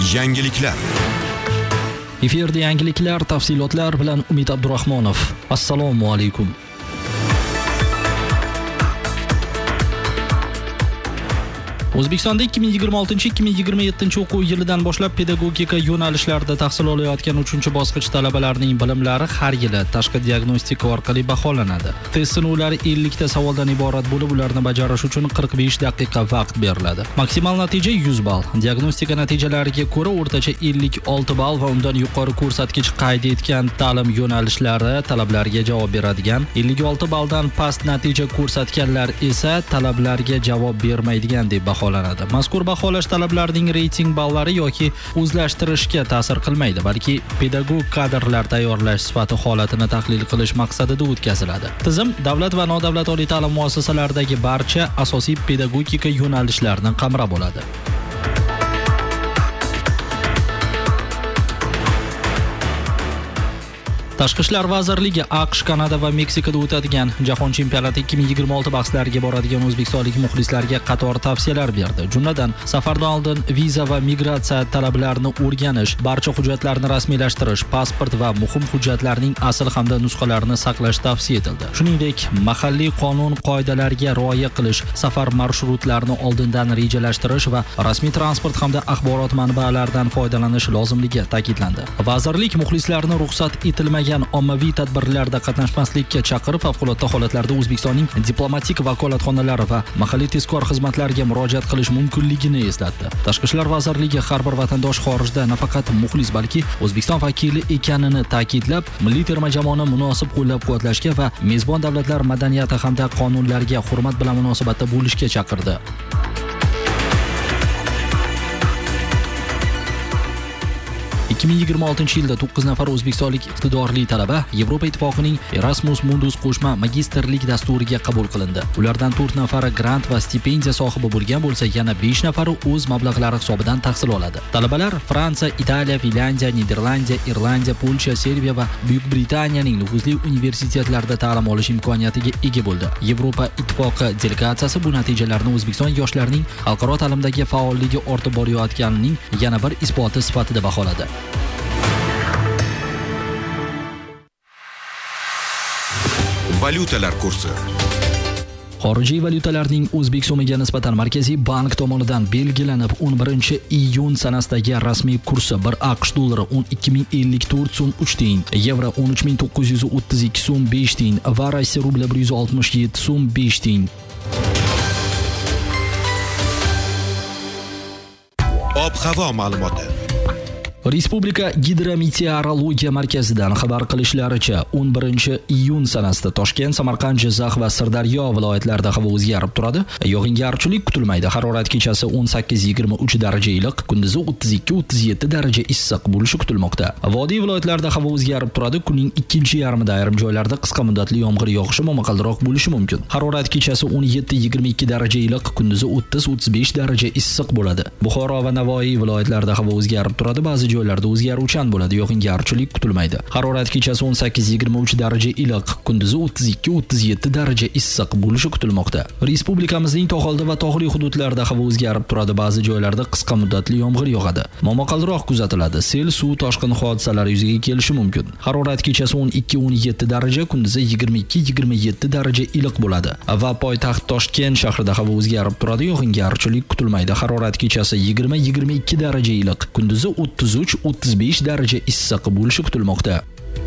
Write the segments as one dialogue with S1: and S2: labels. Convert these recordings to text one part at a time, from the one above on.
S1: Yangiliklar.
S2: Efirda yangiliklar, tafsilotlar bilan Umid Abdurahmonov. Assalomu alaykum. O'zbekistonda 2026-2027 o'quv yilidan boshlab pedagogika yo'nalishlarida tahsil olayotgan 3-bosqich talabalarining bilimlari har yili tashqi diagnostika orqali baholanadi. Test sinovlari 50 ta savoldan iborat bo'lib, ularni bajarish uchun 45 daqiqa vaqt beriladi. Maksimal natija 100 ball. Diagnostika natijalariga ko'ra o'rtacha 56 ball va undan yuqori ko'rsatkich qayd etgan ta'lim yo'nalishlari talablarga javob beradigan, 56 balldan past natija ko'rsatganlar esa talablarga javob bermaydigan deb baholanadi. Mazkur baholash talablarining reyting ballari yoki o'zlashtirishga ta'sir qilmaydi, balki pedagog kadrlar tayyorlash sifati holatini tahlil qilish maqsadida o'tkaziladi. Tizim davlat va nodavlat oliy ta'lim muassasalaridagi barcha asosiy pedagogika yo'nalishlarini qamrab oladi. Tashqi ishlar vazirligi AQSh, Kanada va Meksikada o'tadigan Jahon chempionati 2026 bahslariga boradigan o'zbekistonlik muxlislarga qator tavsiyalar berdi. Jumladan, safardan oldin viza va migratsiya talablarini o'rganish, barcha hujjatlarni rasmiylashtirish, pasport va muhim hujjatlarning asl hamda nusxalarini saqlash tavsiya etildi. Shuningdek, mahalliy qonun qoidalariga rioya qilish, safar marshrutlarini oldindan rejalashtirish va rasmiy transport hamda axborot manbalaridan foydalanish lozimligi ta'kidlandi. Vazirlik muxlislarni ruxsat etilmagan ommaviy tadbirlarda qatnashmaslikka chaqirib, favqulodda holatlarda O'zbekistonning diplomatik vakolatxonalari va mahalliy tezkor xizmatlariga murojaat qilish mumkinligini eslatdi. Tashqi ishlar vazirligi har bir vatandosh xorijda nafaqat muxlis, balki O'zbekiston vakili ekanini ta'kidlab, milliy terma jamoani munosib qo'llab-quvvatlashga va mezbon davlatlar madaniyati hamda qonunlariga hurmat bilan munosabatda bo'lishga chaqirdi. ...2026-yilda 9 nafar o'zbekistonlik iqtidorli talaba Yevropa Ittifoqining Erasmus Mundus qo'shma magistrlik dasturiga qabul qilindi. Ulardan 4 nafari grant va stipendiya sohibi bo'lgan bo'lsa, yana 5 nafari o'z mablag'lari hisobidan tahsil oladi. Talabalar Fransiya, Italiya, Finlandiya, Niderlandiya, Irlandiya, Polsha, Serbiya va Buyuk Britaniyaning nufuzli universitetlarida ta'lim olish imkoniyatiga ega bo'ldi. Yevropa Ittifoqi delegatsiyasi bu natijalarni O'zbekiston yoshlarining xalqaro ta'limdagi faolligi ortib borayotganining yana bir isboti sifatida baholadi.
S1: Valyutalar kursi.
S2: Xorijiy valyutalarning o'zbek so'miga nisbatan Markaziy bank tomonidan belgilanib 11-iyun sanasidagi rasmiy kursi 1 AQSh dollari 12.054 so'm 3 tiyin, yevro 13.932 so'm 5 tiyin va Rossiya rubli 167 so'm 5 tiyin.
S1: Ob-havo ma'lumoti.
S2: Respublika Gidrometeorologiya markazidan xabar qilishlaricha, 11-iyun sanasida Toshkent, Samarqand, Jizzax va Sirdaryo viloyatlarida havo o'zgarib turadi. Yog'ingarchilik kutilmaydi. Harorat kechasi 18-23 daraja iliq, kunduzi 32-37 daraja issiq bo'lishi kutilmoqda. Vodiy viloyatlarida havo o'zgarib turadi. Kunning ikkinchi yarmida ayrim joylarda qisqa muddatli yomg'ir yog'ishi momaqaldiroq bo'lishi mumkin. Harorat kechasi 17-22 daraja iliq, kunduzi 30-35 daraja issiq bo'ladi. Buxoro va Navoiy viloyatlarida havo o'zgarib turadi. Ba'zi joylarda o'zgaruvchan bo'ladi, yog'ingarchilik kutilmaydi. Harorat kechasi 18-23 daraja iliq, kunduzi 32-37 daraja issiq bo'lishi kutilmoqda. Respublikamizning tog'oldi va tog'li hududlarida havo o'zgarib turadi, ba'zi joylarda qisqa muddatli yomg'ir yog'adi. Momaqaldiroq kuzatiladi, sel, suv toshqin hodisalari yuzaga kelishi mumkin. Harorat kechasi 12-17 daraja, kunduzi 22-27 daraja iliq bo'ladi va poytaxt Toshkent shahrida havo o'zgarib turadi, yog'ingarchilik kutilmaydi. Harorat kechasi 20-22 daraja iliq, kunduzi 33-35 daraja issiq bo'lishi kutilmoqda.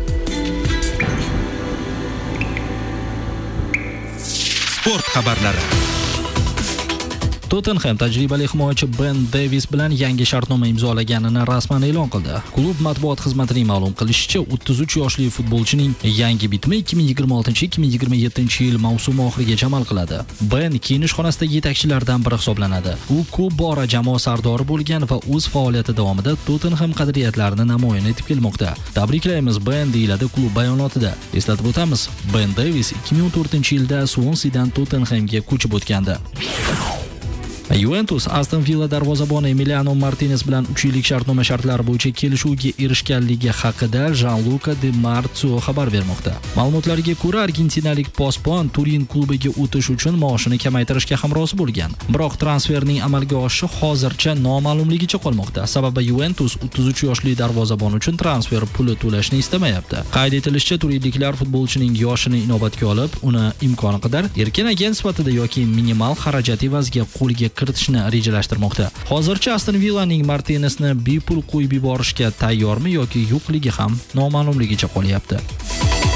S1: Sport xabarlari.
S2: Tottenham tajribali himoyachi Ben Davis bilan yangi shartnoma imzolaganini rasman e'lon qildi. Klub matbuot xizmatining ma'lum qilishicha, 33 yoshli futbolchining yangi bitmi 2026-2027 yil mavsumi oxirigacha amal qiladi. Ben kiyinish xonasidagi yetakchilardan biri hisoblanadi. U ko'p bora jamoa sardori bo'lgan va o'z faoliyati davomida Tottenham qadriyatlarini namoyon etib kelmoqda. Tabriklaymiz Ben, deyiladi klub bayonotida. Eslatib o'tamiz, Ben Davis 2014-yilda Swansea dan Tottenhamga ko'chib o'tgandi. Juventus Aston Villa darvozaboni Emiliano Martinez bilan 3 yillik shartnoma shartlari bo'yicha kelishuvga erishganligi haqida Gianluca Di Marzio xabar bermoqda. Ma'lumotlarga ko'ra, argentinalik posbon Turin klubiga o'tish uchun maoshini kamaytirishga ham rozi bo'lgan. Biroq transferning amalga oshishi hozircha noma'lumligicha qolmoqda. Sababi Juventus 33 yoshli darvozabon uchun transfer puli to'lashni istamayapti. Qayd etilishicha, turinliklar futbolchining yoshini inobatga olib, uni imkoni qadar erkin agent sifatida yoki minimal xarajat evaziga qo'lga kiritishni rejalashtirmoqda. Hozircha Aston Villaning Martinezni bepul qo'yib yuborishga tayyormi yoki yo'qligi ham noma'lumligicha qolyapti.